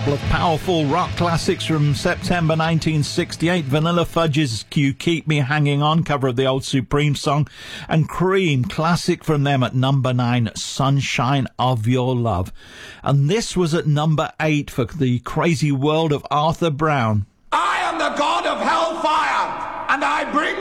Of powerful rock classics from September 1968. Vanilla Fudge's You Keep Me Hanging On, cover of the old Supreme song, and Cream, classic from them at number 9, Sunshine of Your Love. And this was at number 8 for The Crazy World of Arthur Brown. I am the god of hellfire, and I bring